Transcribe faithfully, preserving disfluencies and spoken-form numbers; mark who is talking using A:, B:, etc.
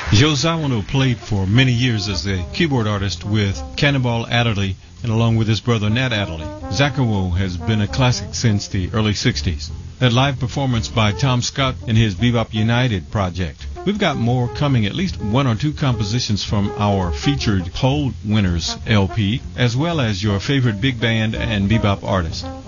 A: Joe Zawinul played for many years as a keyboard artist with Cannonball Adderley and along with his brother Nat Adderley. Zakkerwo has been a classic since the early sixties. That live performance by Tom Scott in his Bebop United project. We've got more coming, at least one or two compositions from our featured poll winners L P, as well as your favorite big band and bebop artist.